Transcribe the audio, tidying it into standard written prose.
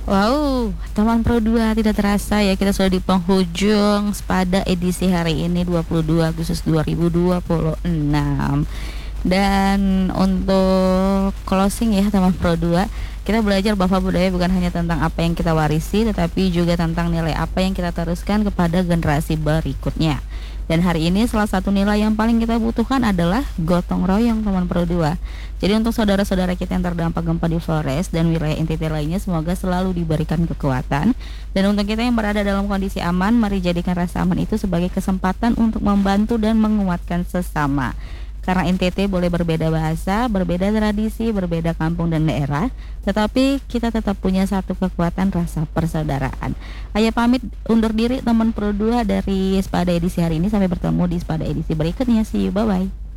Wow, teman Pro 2 tidak terasa ya kita sudah di penghujung Spada edisi hari ini 22 Agustus 2026. Dan untuk closing ya teman Pro 2, kita belajar bahwa budaya bukan hanya tentang apa yang kita warisi, tetapi juga tentang nilai apa yang kita teruskan kepada generasi berikutnya. Dan hari ini salah satu nilai yang paling kita butuhkan adalah gotong royong teman Pro 2. Jadi untuk saudara-saudara kita yang terdampak gempa di Flores dan wilayah NTT lainnya, semoga selalu diberikan kekuatan. Dan untuk kita yang berada dalam kondisi aman, mari jadikan rasa aman itu sebagai kesempatan untuk membantu dan menguatkan sesama. Karena NTT boleh berbeda bahasa, berbeda tradisi, berbeda kampung dan daerah, tetapi kita tetap punya satu kekuatan rasa persaudaraan. Ayah pamit undur diri teman Pro 2 dari Spada edisi hari ini. Sampai bertemu di Spada edisi berikutnya. See you, bye-bye.